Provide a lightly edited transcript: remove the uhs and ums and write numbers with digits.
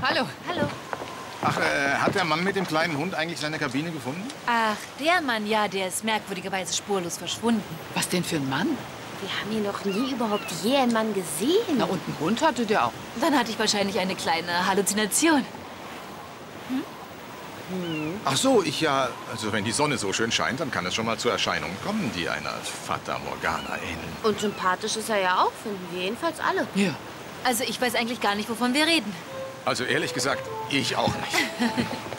Hallo. Hallo. Ach, hat der Mann mit dem kleinen Hund eigentlich seine Kabine gefunden? Ach, der Mann, ja, der ist merkwürdigerweise spurlos verschwunden. Was denn für ein Mann? Wir haben hier noch nie überhaupt je einen Mann gesehen. Na, und einen Hund hatte der auch. Dann hatte ich wahrscheinlich eine kleine Halluzination. Ach so, also wenn die Sonne so schön scheint, dann kann es schon mal zur Erscheinung kommen, die einer Fata Morgana ähneln. Und sympathisch ist er ja auch, finden wir jedenfalls alle. Ja. Also ich weiß eigentlich gar nicht, wovon wir reden. Also ehrlich gesagt, ich auch nicht.